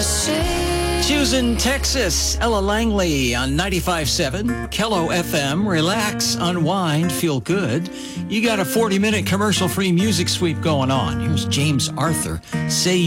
Houston, Texas, Ella Langley on 95.7, Kello FM. Relax, unwind, feel good. You got a 40-minute commercial-free music sweep going on. Here's James Arthur. Say